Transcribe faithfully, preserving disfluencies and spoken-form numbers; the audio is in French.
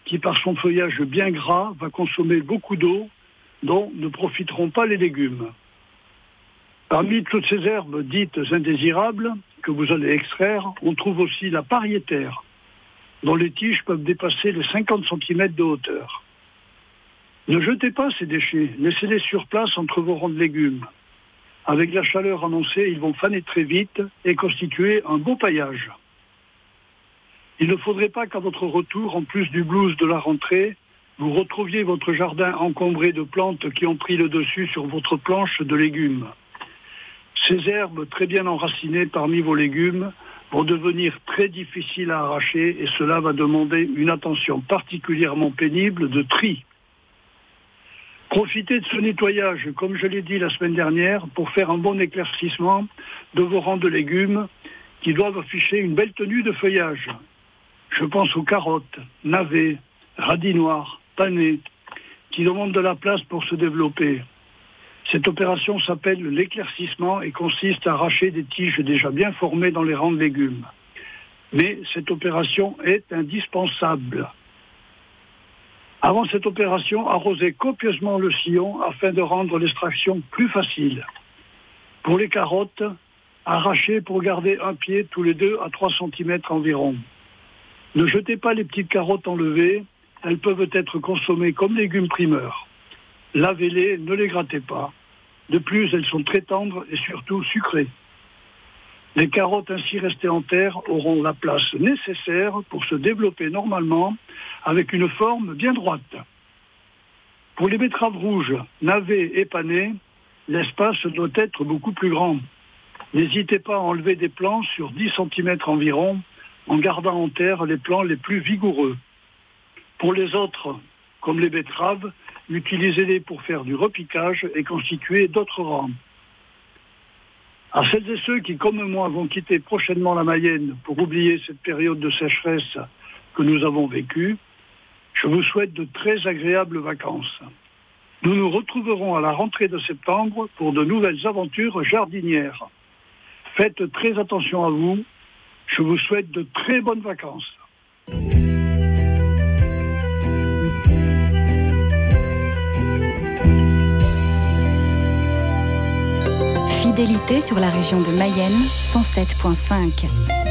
qui par son feuillage bien gras va consommer beaucoup d'eau dont ne profiteront pas les légumes. Parmi toutes ces herbes dites indésirables que vous allez extraire, on trouve aussi la pariétaire, dont les tiges peuvent dépasser les cinquante centimètres de hauteur. Ne jetez pas ces déchets, laissez-les sur place entre vos rangs de légumes. Avec la chaleur annoncée, ils vont faner très vite et constituer un beau paillage. Il ne faudrait pas qu'à votre retour, en plus du blues de la rentrée, vous retrouviez votre jardin encombré de plantes qui ont pris le dessus sur votre planche de légumes. Ces herbes très bien enracinées parmi vos légumes vont devenir très difficiles à arracher et cela va demander une attention particulièrement pénible de tri. Profitez de ce nettoyage, comme je l'ai dit la semaine dernière, pour faire un bon éclaircissement de vos rangs de légumes qui doivent afficher une belle tenue de feuillage. Je pense aux carottes, navets, radis noirs, panais, qui demandent de la place pour se développer. Cette opération s'appelle l'éclaircissement et consiste à arracher des tiges déjà bien formées dans les rangs de légumes. Mais cette opération est indispensable. Avant cette opération, arrosez copieusement le sillon afin de rendre l'extraction plus facile. Pour les carottes, arrachez pour garder un pied tous les deux à trois centimètres environ. Ne jetez pas les petites carottes enlevées, elles peuvent être consommées comme légumes primeurs. Lavez-les, ne les grattez pas. De plus, elles sont très tendres et surtout sucrées. Les carottes ainsi restées en terre auront la place nécessaire pour se développer normalement avec une forme bien droite. Pour les betteraves rouges, navets et panais, l'espace doit être beaucoup plus grand. N'hésitez pas à enlever des plants sur dix centimètres environ en gardant en terre les plants les plus vigoureux. Pour les autres, comme les betteraves, utilisez-les pour faire du repiquage et constituer d'autres rangs. À celles et ceux qui, comme moi, vont quitter prochainement la Mayenne pour oublier cette période de sécheresse que nous avons vécue, je vous souhaite de très agréables vacances. Nous nous retrouverons à la rentrée de septembre pour de nouvelles aventures jardinières. Faites très attention à vous. Je vous souhaite de très bonnes vacances. Fidélité sur la région de Mayenne, cent sept virgule cinq.